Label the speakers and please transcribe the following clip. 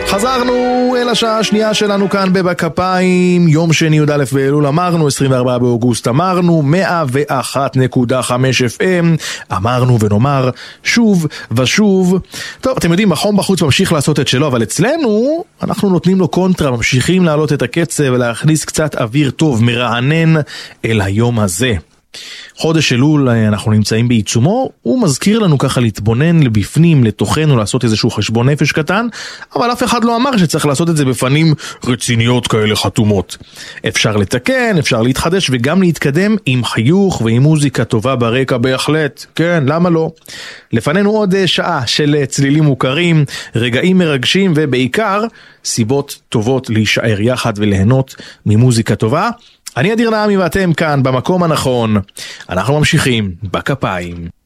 Speaker 1: חזרנו אל השעה השנייה שלנו כאן בבכפיים, יום שני י"א באלול, אמרנו 24 באוגוסט, אמרנו 101.5 FM, אמרנו ונאמר שוב ושוב. טוב, אתם יודעים, החום בחוץ ממשיך לעשות את שלו, אבל אצלנו אנחנו נותנים לו קונטרה, ממשיכים להעלות את הקצב ולהכניס קצת אוויר טוב, מרענן אל היום הזה. חודש אלול אנחנו נמצאים בעיצומו, הוא מזכיר לנו ככה להתבונן לבפנים, לתוכנו, לעשות איזשהו חשבון נפש קטן, אבל אף אחד לא אמר שצריך לעשות את זה בפנים רציניות כאלה חתומות. אפשר לתקן, אפשר להתחדש וגם להתקדם עם חיוך ועם מוזיקה טובה ברקע בהחלט, כן, למה לא? לפנינו עוד שעה של צלילים מוכרים, רגעים מרגשים ובעיקר סיבות טובות להישאר יחד וליהנות ממוזיקה טובה. אני אדיר נעמי ואתם כאן במקום הנכון. אנחנו ממשיכים בכפיים.